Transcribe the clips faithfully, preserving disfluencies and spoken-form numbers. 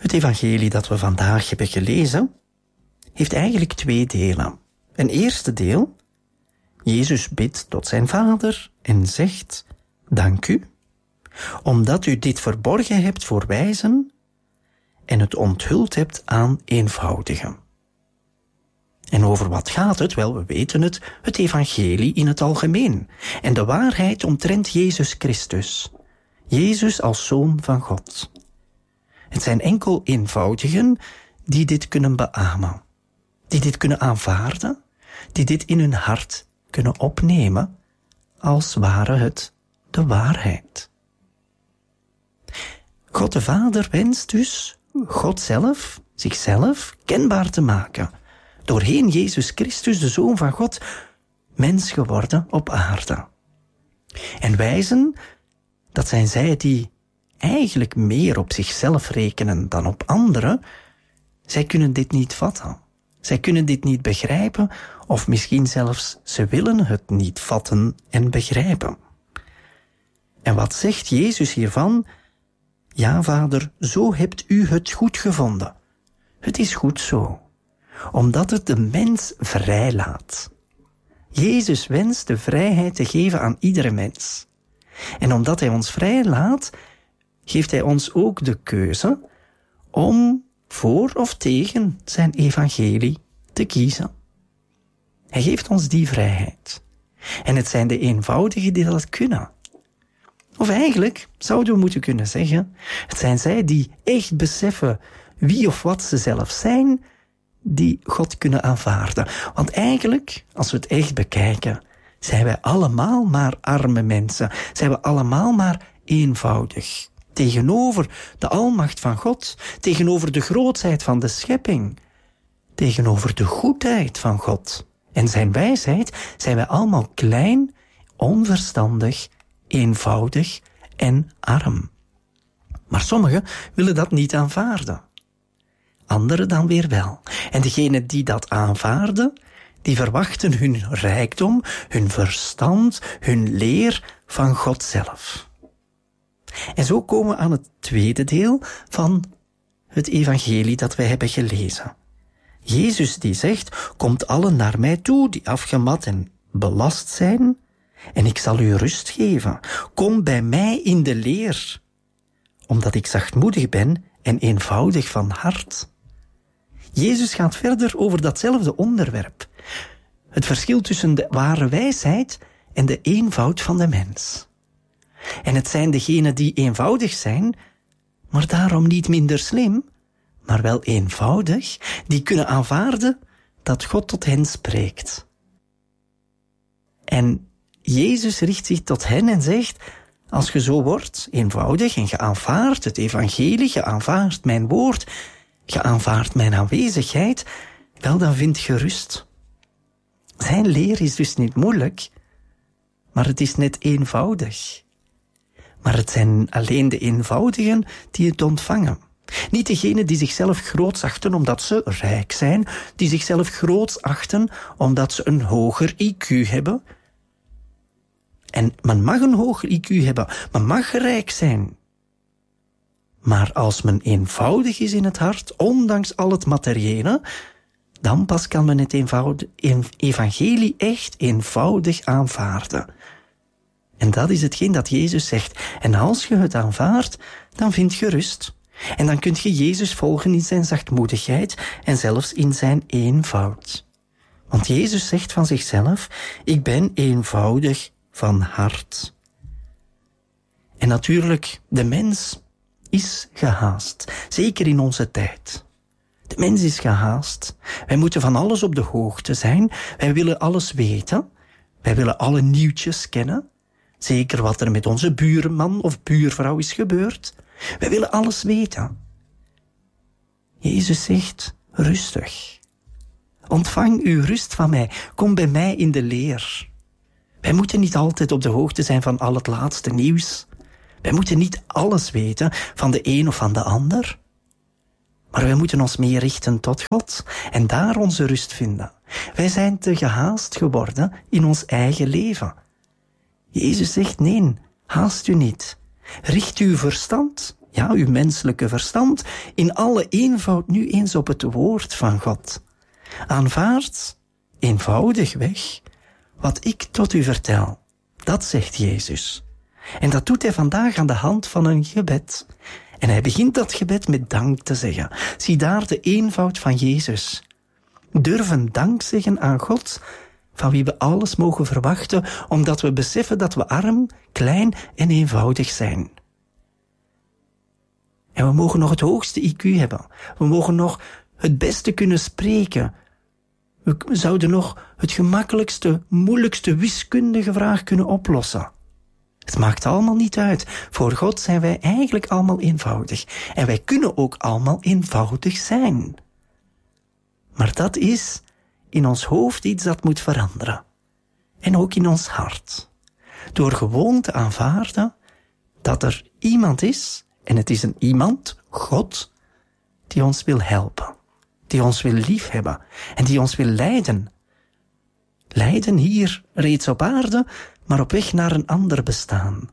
Het evangelie dat we vandaag hebben gelezen, heeft eigenlijk twee delen. Een eerste deel, Jezus bidt tot zijn Vader en zegt, dank u, omdat u dit verborgen hebt voor wijzen en het onthuld hebt aan eenvoudigen. En over wat gaat het? Wel, we weten het, het evangelie in het algemeen en de waarheid omtrent Jezus Christus. Jezus als Zoon van God. Het zijn enkel eenvoudigen die dit kunnen beamen, die dit kunnen aanvaarden, die dit in hun hart kunnen opnemen, als ware het de waarheid. God de Vader wenst dus God zelf, zichzelf, kenbaar te maken, doorheen Jezus Christus, de Zoon van God, mens geworden op aarde. En wijzen, dat zijn zij die eigenlijk meer op zichzelf rekenen dan op anderen, zij kunnen dit niet vatten. Zij kunnen dit niet begrijpen, of misschien zelfs ze willen het niet vatten en begrijpen. En wat zegt Jezus hiervan? Ja, Vader, zo hebt u het goed gevonden. Het is goed zo, omdat het de mens vrijlaat. Jezus wenst de vrijheid te geven aan iedere mens. En omdat hij ons vrijlaat, geeft hij ons ook de keuze om voor of tegen zijn evangelie te kiezen. Hij geeft ons die vrijheid. En het zijn de eenvoudigen die dat kunnen. Of eigenlijk zouden we moeten kunnen zeggen, het zijn zij die echt beseffen wie of wat ze zelf zijn, die God kunnen aanvaarden. Want eigenlijk, als we het echt bekijken, zijn wij allemaal maar arme mensen. Zijn we allemaal maar eenvoudig. Tegenover de almacht van God, tegenover de grootheid van de schepping, tegenover de goedheid van God en zijn wijsheid, zijn wij allemaal klein, onverstandig, eenvoudig en arm. Maar sommigen willen dat niet aanvaarden. Anderen dan weer wel. En degenen die dat aanvaarden, die verwachten hun rijkdom, hun verstand, hun leer van God zelf. En zo komen we aan het tweede deel van het evangelie dat wij hebben gelezen. Jezus die zegt, komt allen naar mij toe die afgemat en belast zijn, en ik zal u rust geven. Kom bij mij in de leer, omdat ik zachtmoedig ben en eenvoudig van hart. Jezus gaat verder over datzelfde onderwerp. Het verschil tussen de ware wijsheid en de eenvoud van de mens. En het zijn degenen die eenvoudig zijn, maar daarom niet minder slim, maar wel eenvoudig, die kunnen aanvaarden dat God tot hen spreekt. En Jezus richt zich tot hen en zegt, als je zo wordt, eenvoudig, en je aanvaardt het evangelie, je aanvaardt mijn woord, je aanvaardt mijn aanwezigheid, wel dan vind je rust. Zijn leer is dus niet moeilijk, maar het is net eenvoudig. Maar het zijn alleen de eenvoudigen die het ontvangen. Niet degenen die zichzelf groots achten omdat ze rijk zijn, die zichzelf groots achten omdat ze een hoger I Q hebben. En men mag een hoger I Q hebben, men mag rijk zijn. Maar als men eenvoudig is in het hart, ondanks al het materiële, dan pas kan men het evangelie echt eenvoudig aanvaarden. En dat is hetgeen dat Jezus zegt. En als je het aanvaardt, dan vind je rust. En dan kun je Jezus volgen in zijn zachtmoedigheid en zelfs in zijn eenvoud. Want Jezus zegt van zichzelf, ik ben eenvoudig van hart. En natuurlijk, de mens is gehaast. Zeker in onze tijd. De mens is gehaast. Wij moeten van alles op de hoogte zijn. Wij willen alles weten. Wij willen alle nieuwtjes kennen. Zeker wat er met onze buurman of buurvrouw is gebeurd. Wij willen alles weten. Jezus zegt, rustig. Ontvang uw rust van mij. Kom bij mij in de leer. Wij moeten niet altijd op de hoogte zijn van al het laatste nieuws. Wij moeten niet alles weten van de een of van de ander. Maar wij moeten ons meer richten tot God en daar onze rust vinden. Wij zijn te gehaast geworden in ons eigen leven. Jezus zegt, nee, haast u niet. Richt uw verstand ja, uw menselijke verstand, in alle eenvoud nu eens op het woord van God. Aanvaard eenvoudigweg wat ik tot u vertel. Dat zegt Jezus. En dat doet hij vandaag aan de hand van een gebed. En hij begint dat gebed met dank te zeggen. Zie daar de eenvoud van Jezus. Durven dank zeggen aan God, van wie we alles mogen verwachten, omdat we beseffen dat we arm, klein en eenvoudig zijn. En we mogen nog het hoogste I Q hebben. We mogen nog het beste kunnen spreken. We zouden nog het gemakkelijkste, moeilijkste wiskundige vraag kunnen oplossen. Het maakt allemaal niet uit. Voor God zijn wij eigenlijk allemaal eenvoudig. En wij kunnen ook allemaal eenvoudig zijn. Maar dat is in ons hoofd iets dat moet veranderen. En ook in ons hart. Door gewoon te aanvaarden dat er iemand is, en het is een iemand, God, die ons wil helpen. Die ons wil liefhebben en die ons wil leiden. Leiden hier reeds op aarde, maar op weg naar een ander bestaan.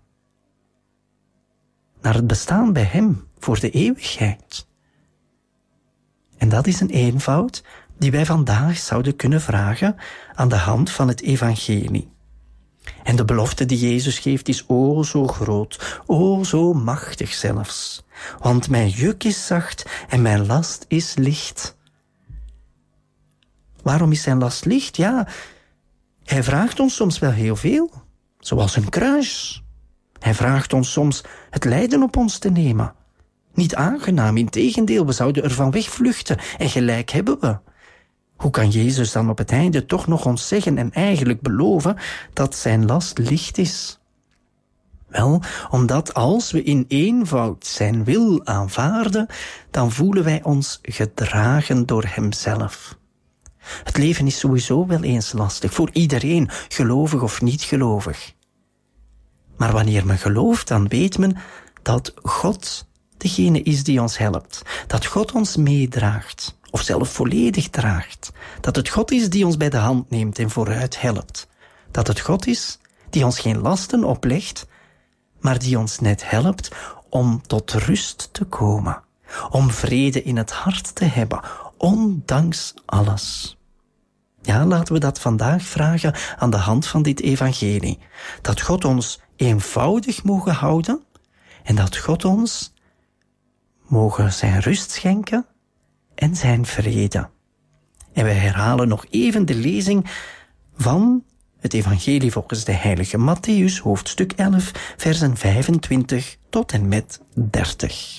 Naar het bestaan bij hem, voor de eeuwigheid. En dat is een eenvoud die wij vandaag zouden kunnen vragen aan de hand van het evangelie. En de belofte die Jezus geeft is o zo groot, o zo machtig zelfs. Want mijn juk is zacht en mijn last is licht. Waarom is zijn last licht? Ja, hij vraagt ons soms wel heel veel, zoals een kruis. Hij vraagt ons soms het lijden op ons te nemen. Niet aangenaam, integendeel, we zouden ervan wegvluchten en gelijk hebben we. Hoe kan Jezus dan op het einde toch nog ons zeggen en eigenlijk beloven dat zijn last licht is? Wel, omdat als we in eenvoud zijn wil aanvaarden, dan voelen wij ons gedragen door hemzelf. Het leven is sowieso wel eens lastig, voor iedereen, gelovig of niet gelovig. Maar wanneer men gelooft, dan weet men dat God degene is die ons helpt. Dat God ons meedraagt, of zelf volledig draagt. Dat het God is die ons bij de hand neemt en vooruit helpt. Dat het God is die ons geen lasten oplegt, maar die ons net helpt om tot rust te komen. Om vrede in het hart te hebben, ondanks alles. Ja, laten we dat vandaag vragen aan de hand van dit evangelie. Dat God ons eenvoudig mogen houden en dat God ons mogen zijn rust schenken en zijn vrede. En wij herhalen nog even de lezing van het evangelie volgens de heilige Mattheüs, hoofdstuk elf, versen vijfentwintig tot en met dertig.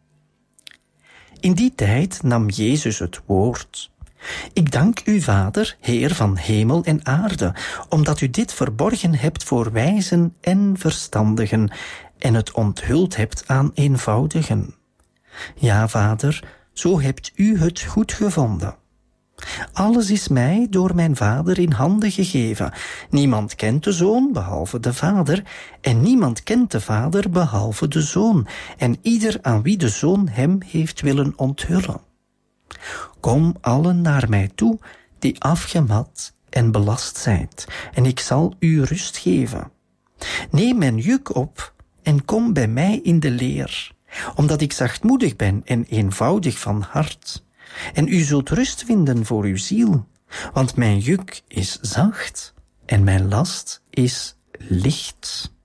In die tijd nam Jezus het woord. Ik dank u, Vader, Heer van hemel en aarde, omdat u dit verborgen hebt voor wijzen en verstandigen en het onthuld hebt aan eenvoudigen. Ja, Vader, zo hebt u het goed gevonden. Alles is mij door mijn Vader in handen gegeven. Niemand kent de Zoon behalve de Vader, en niemand kent de Vader behalve de Zoon, en ieder aan wie de Zoon hem heeft willen onthullen. Kom allen naar mij toe, die afgemat en belast zijt, en ik zal u rust geven. Neem mijn juk op en kom bij mij in de leer, omdat ik zachtmoedig ben en eenvoudig van hart. En u zult rust vinden voor uw ziel, want mijn juk is zacht en mijn last is licht.